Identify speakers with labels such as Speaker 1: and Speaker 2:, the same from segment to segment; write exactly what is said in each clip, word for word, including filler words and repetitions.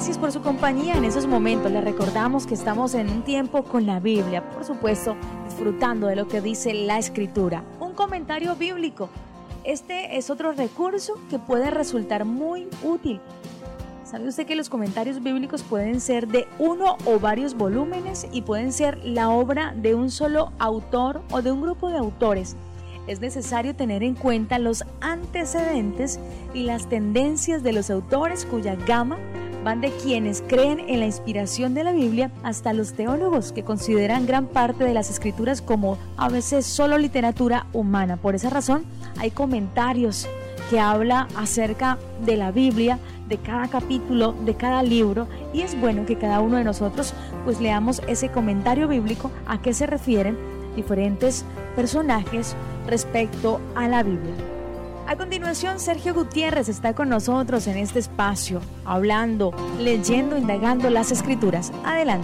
Speaker 1: Gracias por su compañía en esos momentos. Les recordamos que estamos en un tiempo con la Biblia, por supuesto, disfrutando de lo que dice la Escritura. Un comentario bíblico. Este es otro recurso que puede resultar muy útil. ¿Sabe usted que los comentarios bíblicos pueden ser de uno o varios volúmenes y pueden ser la obra de un solo autor o de un grupo de autores? Es necesario tener en cuenta los antecedentes y las tendencias de los autores, cuya gama van de quienes creen en la inspiración de la Biblia hasta los teólogos que consideran gran parte de las escrituras como a veces solo literatura humana. Por esa razón hay comentarios que habla acerca de la Biblia, de cada capítulo, de cada libro, y es bueno que cada uno de nosotros pues leamos ese comentario bíblico, a qué se refieren diferentes personajes respecto a la Biblia. A continuación, Sergio Gutiérrez está con nosotros en este espacio, hablando, leyendo, indagando las Escrituras. Adelante.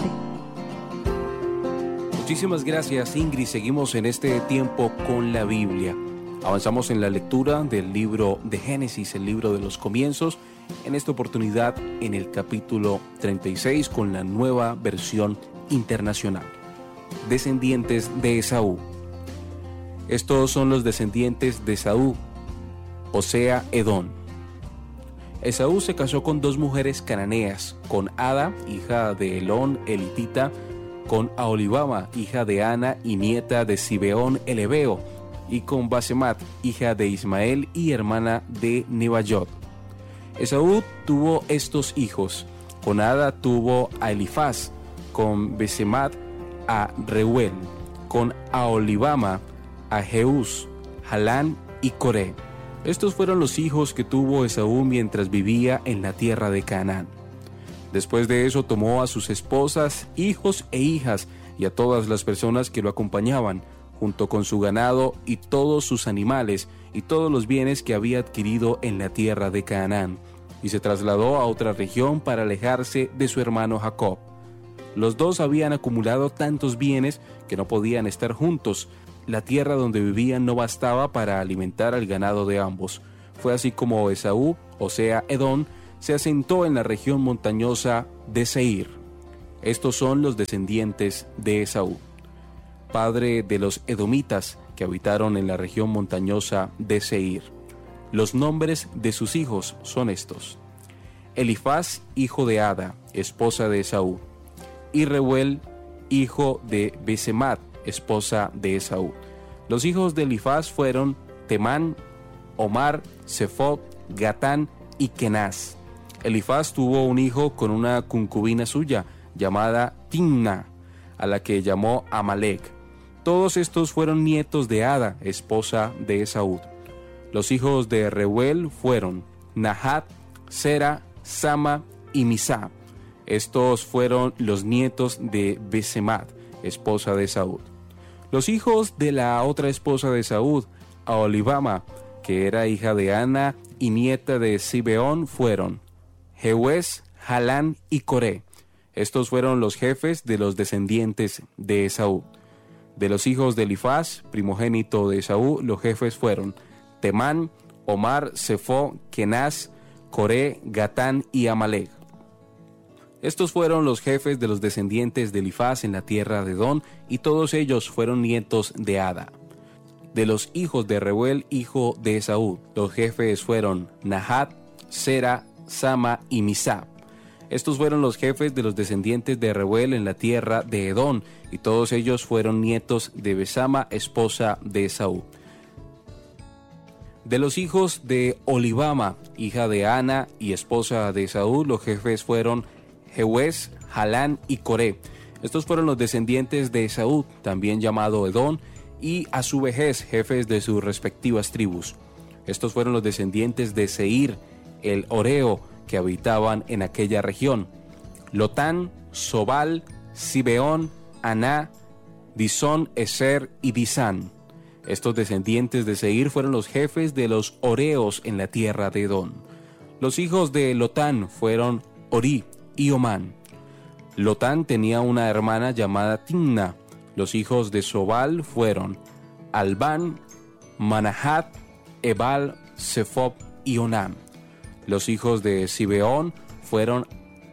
Speaker 2: Muchísimas gracias, Ingrid. Seguimos en este tiempo con la Biblia. Avanzamos en la lectura del libro de Génesis, el libro de los comienzos, en esta oportunidad en el capítulo treinta y seis con la nueva versión internacional. Descendientes de Esaú. Estos son los descendientes de Esaú, o sea, Edom. Esaú se casó con dos mujeres cananeas, con Ada, hija de Elón elitita, con Aholibama, hija de Ana y nieta de Zibeón el Heveo, y con Basemat, hija de Ismael y hermana de Nebaiot. Esaú tuvo estos hijos. Con Ada tuvo a Elifaz, con Basemat a Reuel, con Aholibama a Jeús, Jalán y Coré. Estos fueron los hijos que tuvo Esaú mientras vivía en la tierra de Canaán. Después de eso tomó a sus esposas, hijos e hijas y a todas las personas que lo acompañaban, junto con su ganado y todos sus animales y todos los bienes que había adquirido en la tierra de Canaán, y se trasladó a otra región para alejarse de su hermano Jacob. Los dos habían acumulado tantos bienes que no podían estar juntos. La tierra donde vivían no bastaba para alimentar al ganado de ambos. Fue así como Esaú, o sea, Edom, se asentó en la región montañosa de Seir. Estos son los descendientes de Esaú, padre de los edomitas que habitaron en la región montañosa de Seir. Los nombres de sus hijos son estos: Elifaz, hijo de Ada, esposa de Esaú, y Reuel, hijo de Basemat, esposa de Esaú. Los hijos de Elifaz fueron Temán, Omar, Sefot, Gatán y Kenaz. Elifaz tuvo un hijo con una concubina suya llamada Timna, a la que llamó Amalek. Todos estos fueron nietos de Ada, esposa de Esaú. Los hijos de Reuel fueron Nahat, Sera, Sama y Misá. Estos fueron los nietos de Basemat, esposa de Esaú. Los hijos de la otra esposa de Esaú, Aholibama, que era hija de Ana y nieta de Zibeón, fueron Jeús, Jalán y Coré. Estos fueron los jefes de los descendientes de Esaú. De los hijos de Elifaz, primogénito de Esaú, los jefes fueron Temán, Omar, Sefo, Kenaz, Coré, Gatán y Amalek. Estos fueron los jefes de los descendientes de Elifaz en la tierra de Edom, y todos ellos fueron nietos de Ada. De los hijos de Reuel, hijo de Esaú, los jefes fueron Nahat, Sera, Sama y Misá. Estos fueron los jefes de los descendientes de Reuel en la tierra de Edom, y todos ellos fueron nietos de Besama, esposa de Esaú. De los hijos de Aholibama, hija de Ana y esposa de Esaú, los jefes fueron Jeús, Jalán y Coré. Estos fueron los descendientes de Esaú, también llamado Edom, y a su vejez jefes de sus respectivas tribus. Estos fueron los descendientes de Seir, el Oreo, que habitaban en aquella región: Lotán, Sobal, Zibeón, Aná, Disón, Eser y Disán. Estos descendientes de Seir fueron los jefes de los Oreos en la tierra de Edom. Los hijos de Lotán fueron Orí y Omán. Lotán tenía una hermana llamada Timna. Los hijos de Sobal fueron Albán, Manahat, Ebal, Sefob y Onam. Los hijos de Zibeón fueron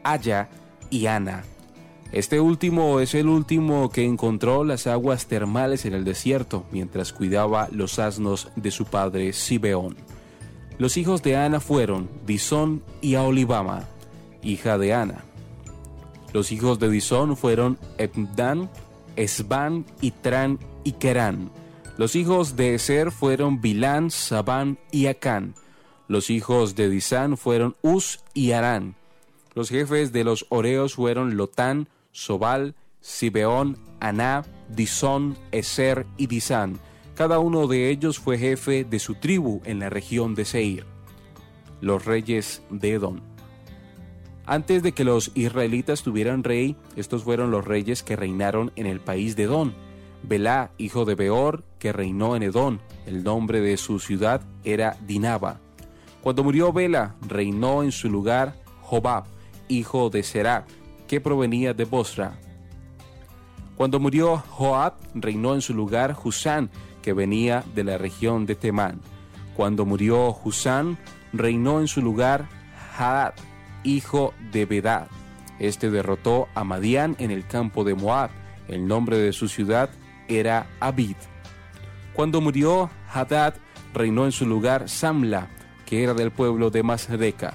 Speaker 2: Aya y Ana. Este último es el último que encontró las aguas termales en el desierto mientras cuidaba los asnos de su padre Sibeón. Los hijos de Ana fueron Disón y Aholibama, hija de Ana. Los hijos de Disón fueron Hemdán, Esbán, Itrán y Querán. Los hijos de Eser fueron Bilán, Sabán y Acán. Los hijos de Disán fueron Uz y Arán. Los jefes de los horeos fueron Lotán, Sobal, Sibeón, Aná, Disón, Eser y Disán. Cada uno de ellos fue jefe de su tribu en la región de Seir. Los reyes de Edom. Antes de que los israelitas tuvieran rey, estos fueron los reyes que reinaron en el país de Edom. Belá, hijo de Beor, que reinó en Edom. El nombre de su ciudad era Dinaba. Cuando murió Bela, reinó en su lugar Jobab, hijo de Será, que provenía de Bosra. Cuando murió Joab, reinó en su lugar Husán, que venía de la región de Temán. Cuando murió Husán, reinó en su lugar Hadad, hijo de Bedad. Este derrotó a Madián en el campo de Moab. El nombre de su ciudad era Abid. Cuando murió Hadad, reinó en su lugar Samla, que era del pueblo de Masreca.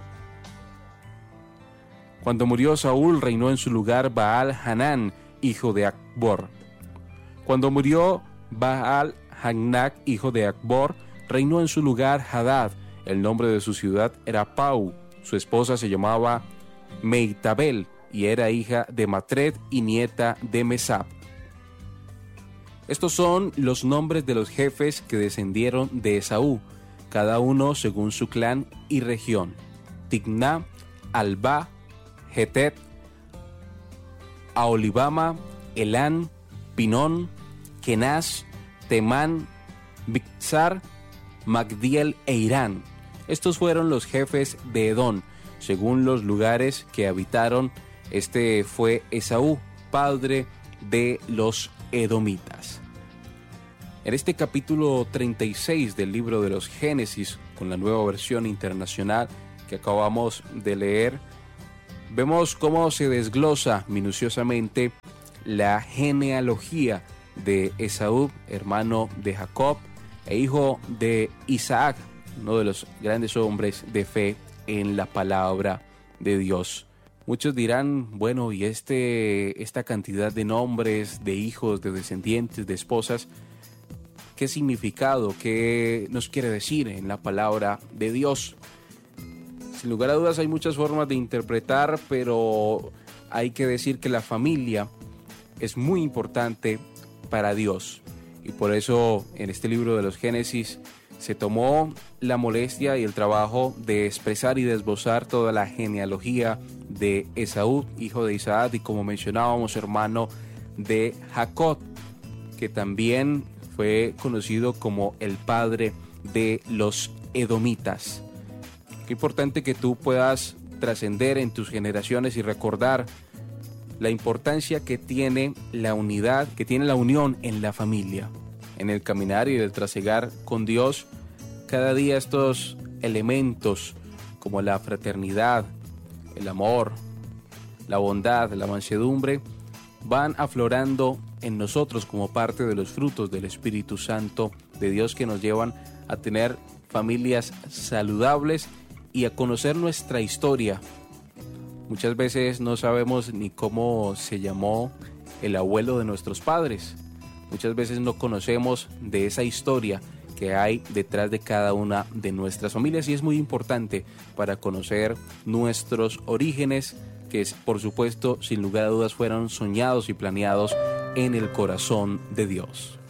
Speaker 2: Cuando murió Saúl, reinó en su lugar Baal Hanán, hijo de Acbor. Cuando murió Baal Hanac, hijo de Acbor, reinó en su lugar Hadad. El nombre de su ciudad era Pau. Su esposa se llamaba Meitabel y era hija de Matred y nieta de Mesab. Estos son los nombres de los jefes que descendieron de Esaú, cada uno según su clan y región: Tigná, Alba, Jetet, Aholibama, Elán, Pinón, Kenaz, Temán, Bigzar, Magdiel e Irán. Estos fueron los jefes de Edom, según los lugares que habitaron. Este fue Esaú, padre de los edomitas. En este capítulo treinta y seis del libro de los Génesis, con la nueva versión internacional que acabamos de leer, vemos cómo se desglosa minuciosamente la genealogía de Esaú, hermano de Jacob e hijo de Isaac, uno de los grandes hombres de fe en la palabra de Dios. Muchos dirán, bueno, y este, esta cantidad de nombres, de hijos, de descendientes, de esposas, ¿qué significado, qué nos quiere decir en la palabra de Dios? Sin lugar a dudas hay muchas formas de interpretar, pero hay que decir que la familia es muy importante para Dios. Y por eso en este libro de los Génesis se tomó la molestia y el trabajo de expresar y de esbozar toda la genealogía de Esaú, hijo de Isaac, y como mencionábamos, hermano de Jacob, que también fue conocido como el padre de los edomitas. Qué importante que tú puedas trascender en tus generaciones y recordar la importancia que tiene la unidad, que tiene la unión en la familia. En el caminar y el trasegar con Dios, cada día estos elementos como la fraternidad, el amor, la bondad, la mansedumbre, van aflorando en nosotros como parte de los frutos del Espíritu Santo de Dios, que nos llevan a tener familias saludables y a conocer nuestra historia. Muchas veces no sabemos ni cómo se llamó el abuelo de nuestros padres. Muchas veces no conocemos de esa historia que hay detrás de cada una de nuestras familias, y es muy importante para conocer nuestros orígenes, que por supuesto, sin lugar a dudas, fueron soñados y planeados en el corazón de Dios.